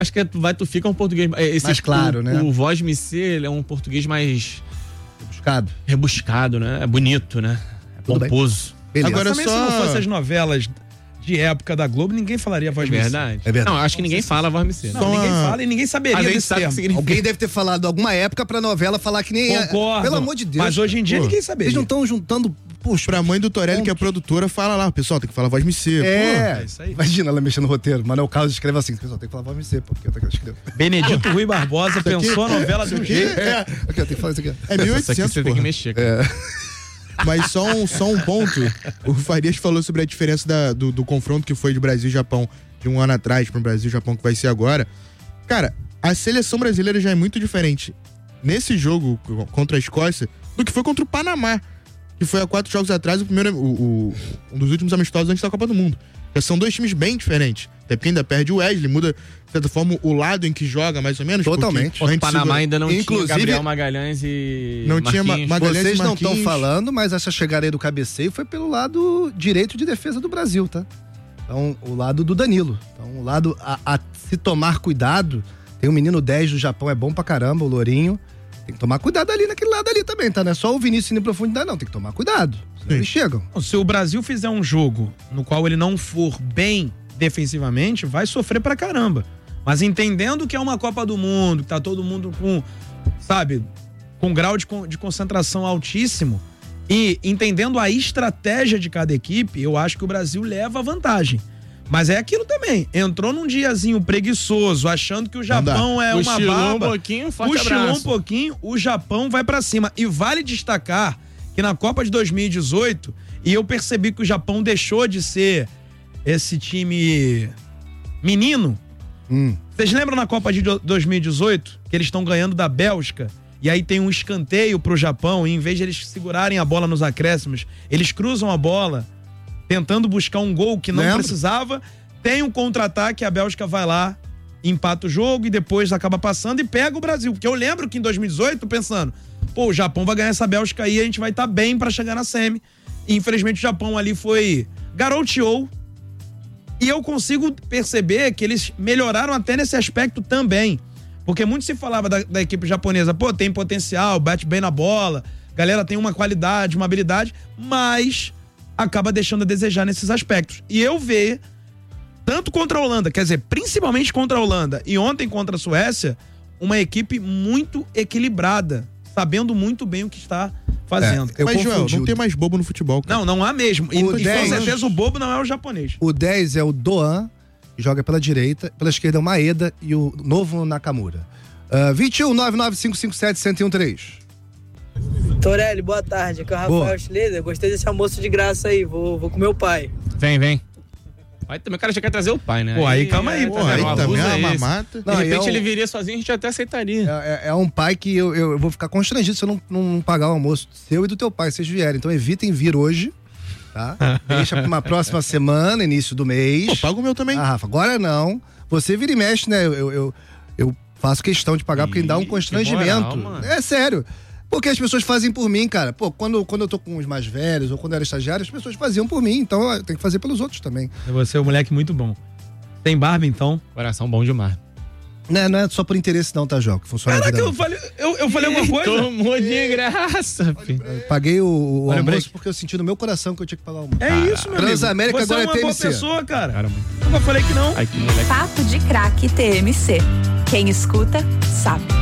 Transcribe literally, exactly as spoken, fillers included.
Acho que tu vai, tu fica um português... Esse, mais claro, o, né? O Voz-me ser, ele é um português mais... Rebuscado. Rebuscado, né? É bonito, né? É pomposo. Agora Também só... se não fosse as novelas de época da Globo, ninguém falaria Voz-me ser. Verdade. É verdade. Não, acho que ninguém fala Voz-me ser. Não, ninguém uma- fala e ninguém saberia A gente desse sabe o que termo. significa. Alguém deve ter falado alguma época pra novela falar que nem... Concordo. Pelo amor de Deus. Mas hoje em dia Pô, ninguém saberia. Eles não estão juntando... Puxa, Pra mãe do Torelli, que é produtora, fala lá, pessoal, tem que falar voz me ser. É, é isso aí. Imagina ela mexendo no roteiro. Manuel Carlos escreve assim, pessoal, tem que falar voz me ser, pô, porque eu tenho que escrever. Benedito Rui Barbosa pensou a novela de um jeito. É, aqui, ó, tem que falar isso aqui. É mil e Isso aqui oitocentos, você tem que porra. mexer. cara. É. Mas só um, só um ponto. O Farias falou sobre a diferença da- do, do confronto que foi de Brasil e Japão de um ano atrás para o Brasil e Japão que vai ser agora. Cara, a seleção brasileira já é muito diferente nesse jogo contra a Escócia do que foi contra o Panamá, que foi há quatro jogos atrás, o primeiro, o, o- um dos últimos amistosos antes da Copa do Mundo. Já são dois times bem diferentes. Até porque ainda perde o Wesley, muda, de certa forma, o lado em que joga, mais ou menos. Totalmente. porque a O gente Panamá segura- ainda não Inclusive- tinha Gabriel Magalhães e Não tinha Ma- Marquinhos. Magalhães Vocês e não estão Marquinhos. falando, mas essa chegada aí do cabeceio foi pelo lado direito de defesa do Brasil, tá? Então, o lado do Danilo. Então, o lado a, a se tomar cuidado. Tem o menino dez do Japão, é bom pra caramba, o Lourinho. Tem que tomar cuidado ali naquele lado ali também, tá? Não é só o Vinícius indo em profundidade, não. Tem que tomar cuidado. Senão Sim. eles chegam. Se o Brasil fizer um jogo no qual ele não for bem defensivamente, vai sofrer pra caramba. Mas entendendo que é uma Copa do Mundo, que tá todo mundo com, sabe, com grau de, con- de concentração altíssimo e entendendo a estratégia de cada equipe, eu acho que o Brasil leva vantagem. Mas é aquilo também. Entrou num diazinho preguiçoso, achando que o Japão é uma Cochilou um baba. pouquinho, forte Cochilou abraço. um pouquinho, o Japão vai pra cima. E vale destacar que na Copa de dois mil e dezoito, e eu percebi que o Japão deixou de ser esse time menino. Hum. Vocês lembram na Copa de do- dois mil e dezoito, que eles estão ganhando da Bélgica? E aí tem um escanteio pro Japão, e em vez de eles segurarem a bola nos acréscimos, eles cruzam a bola, tentando buscar um gol que não Lembro. precisava. Tem um contra-ataque, a Bélgica vai lá, empata o jogo e depois acaba passando e pega o Brasil. Porque eu lembro que em dois mil e dezoito, pensando, pô, o Japão vai ganhar essa Bélgica aí, a gente vai estar bem pra chegar na semi. E infelizmente o Japão ali foi garoteou. E eu consigo perceber que eles melhoraram até nesse aspecto também. Porque muito se falava da, da equipe japonesa, pô, tem potencial, bate bem na bola, galera tem uma qualidade, uma habilidade, mas acaba deixando a desejar nesses aspectos. E eu vejo, tanto contra a Holanda, quer dizer, principalmente contra a Holanda e ontem contra a Suécia, uma equipe muito equilibrada, sabendo muito bem o que está fazendo. Eu Mas, Joel, confundi não o- tem mais bobo no futebol, cara. Não, não há mesmo. E, O e com dez certeza o bobo não é o japonês. O dez é o Doan, que joga pela direita. Pela esquerda é o Maeda e o novo Nakamura. Uh, vinte e um, nove nove cinco cinco sete, um zero um três. Torelli, boa tarde. Aqui é o Boa. Rafael Schleider. Gostei desse almoço de graça aí. Vou, vou com meu pai. Vem, vem. Aí também o cara já quer trazer o pai, né? Pô, aí calma aí, tá pô, vendo? aí O também abuso é é uma esse. mamata. Não, De e repente é um- ele viria sozinho, a gente até aceitaria. É, é- é um pai que eu, eu, eu vou ficar constrangido se eu não, não pagar o almoço seu e do teu pai, se vocês vierem. Então evitem vir hoje, tá? Deixa pra uma próxima semana, início do mês. Pô, paga o meu também. Ah, Rafa, agora não. Você vira e mexe, né? Eu, eu, eu, eu faço questão de pagar porque me dá um Ih, que constrangimento. moral, mano. É sério. Porque as pessoas fazem por mim, cara. Pô, quando, quando eu tô com os mais velhos ou quando eu era estagiário, as pessoas faziam por mim. Então eu tenho que fazer pelos outros também. Você é um moleque muito bom. Tem barba, então? Coração bom demais. Não é, não é só por interesse não, tá, João? Que funciona a Caraca, vida, eu não. falei, eu, eu falei alguma coisa? Tomou de graça, filho. Eu paguei o, o Olha o almoço break. porque eu senti no meu coração que eu tinha que pagar o almoço. É isso, meu amigo. Transamérica Você agora é é uma boa T M C. pessoa, cara. Caramba. Nunca falei que não. Ai, que moleque. Papo de Craque T M C. Quem escuta, sabe.